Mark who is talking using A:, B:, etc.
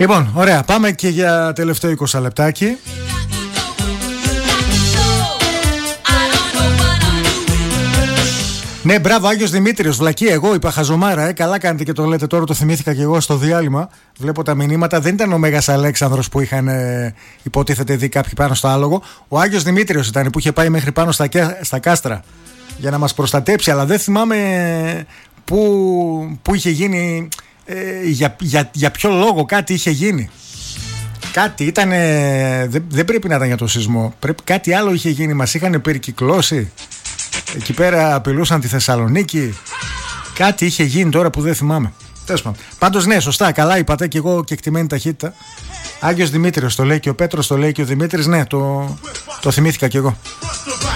A: Λοιπόν, ωραία, πάμε και για τελευταίο 20 λεπτάκι. Ναι, μπράβο, Άγιος Δημήτριος, βλακία. Εγώ είπα χαζομάρα, καλά κάνετε και το λέτε τώρα, το θυμήθηκα και εγώ στο διάλειμμα. Βλέπω τα μηνύματα. Δεν ήταν ο Μέγας Αλέξανδρος που είχαν υποτίθεται δει κάποιοι πάνω στο άλογο. Ο Άγιος Δημήτριος ήταν που είχε πάει μέχρι πάνω στα κάστρα για να μας προστατέψει. Αλλά δεν θυμάμαι που είχε γίνει, για ποιο λόγο κάτι είχε γίνει. Κάτι ήταν. Δεν πρέπει να ήταν για το σεισμό. Κάτι άλλο είχε γίνει. Μας είχαν περικυκλώσει. Εκεί πέρα απειλούσαν τη Θεσσαλονίκη. Κάτι είχε γίνει τώρα που δεν θυμάμαι. Τέλος πάντων. Πάντως ναι, σωστά, καλά είπατε και εγώ και εκτιμένη ταχύτητα. Άγιος Δημήτριος το λέει και ο Πέτρος το λέει και ο Δημήτρης. Ναι, το θυμήθηκα κι εγώ.